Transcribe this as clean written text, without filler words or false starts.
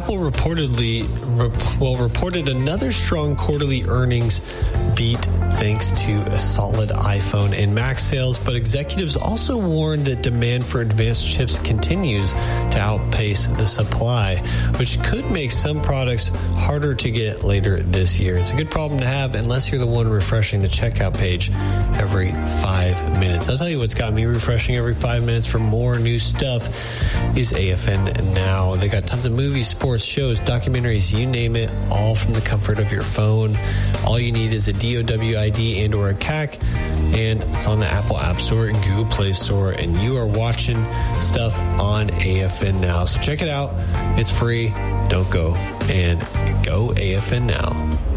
Apple reported another strong quarterly earnings beat thanks to a solid iPhone and Mac sales, but executives also warned that demand for advanced chips continues to outpace the supply, which could make some products harder to get later this year. It's a good problem to have unless you're the one refreshing the checkout page every 5 minutes. I'll tell you what's got me refreshing every 5 minutes for more new stuff is AFN Now. They got tons of movies, sports, shows, documentaries, you name it, all from the comfort of your phone. All you need is a DOW ID and or a CAC, and it's on the Apple App Store and Google Play Store, and you are watching stuff on AFN Now. So check it out. It's free. Don't go, and go AFN Now.